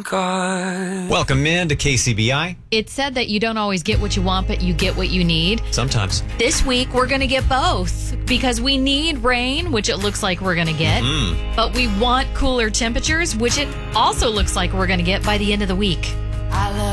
God. Welcome in to KCBI. It's said that you don't always get what you want, but you get what you need. Sometimes. This week, we're going to get both because we need rain, which it looks like we're going to get, but we want cooler temperatures, which it also looks like we're going to get by the end of the week.